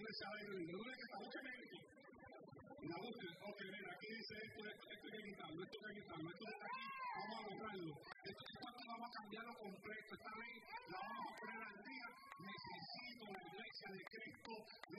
iglesia de la iglesia que está mucha gente. La busca, ok, mira, aquí dice esto hay que quitarlo, esto hay que quitarlo, esto está aquí, vamos a borrarlo. Esto vamos a cambiarlo completo, esta ley la vamos a poner al día. Necesito la iglesia de Cristo.